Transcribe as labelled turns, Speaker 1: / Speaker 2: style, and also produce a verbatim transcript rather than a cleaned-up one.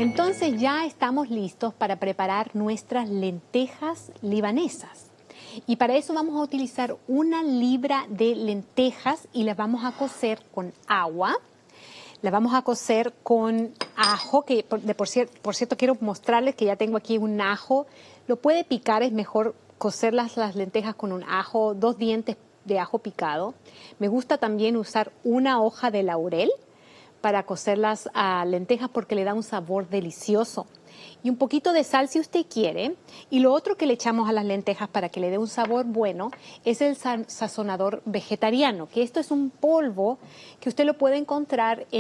Speaker 1: Entonces ya estamos listos para preparar nuestras lentejas libanesas. Y para eso vamos a utilizar una libra de lentejas y las vamos a cocer con agua. Las vamos a cocer con ajo, que por, de por, cier por cierto quiero mostrarles que ya tengo aquí un ajo. Lo puede picar, es mejor cocer las, las lentejas con un ajo, dos dientes de ajo picado. Me gusta también usar una hoja de laurel para cocer las uh, lentejas porque le da un sabor delicioso. Y un poquito de sal si usted quiere. Y lo otro que le echamos a las lentejas para que le dé un sabor bueno es el sa sazonador vegetariano, que esto es un polvo que usted lo puede encontrar en